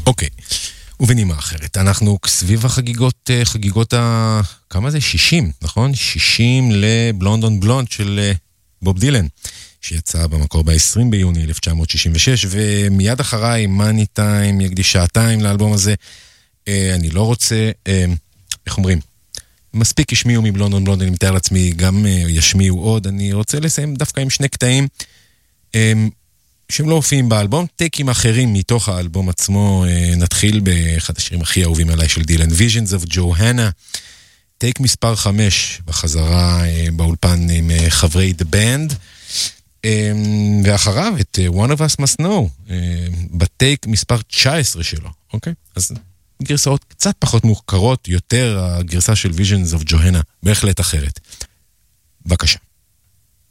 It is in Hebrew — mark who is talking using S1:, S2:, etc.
S1: אוקיי, ובנימה אחרת, אנחנו סביב חגיגות כמה זה? 60, נכון? 60 לבלונד און בלונד של בוב דילן, שיצא במקור ב-20 ביוני 1966, ומיד אחריי, מאני טיים, יקדיש שעתיים לאלבום הזה. אני לא רוצה, איך אומרים? מספיק ישמיעו מבלונד און בלונד, אני מתאר לעצמי, גם ישמיעו עוד. אני רוצה לסיים דווקא עם שני קטעים, שהם לא הופיעים באלבום, טייקים אחרים מתוך האלבום עצמו. נתחיל באחד השירים הכי אהובים עליי של דילן, Visions of Johanna, טייק מספר 5, בחזרה באולפן עם חברי The Band, ואחריו את One of Us Must Know, בטייק מספר 19 שלו, אוקיי? אז גרסאות קצת פחות מוכרות, יותר הגרסה של Visions of Johanna, בהחלט אחרת. בבקשה.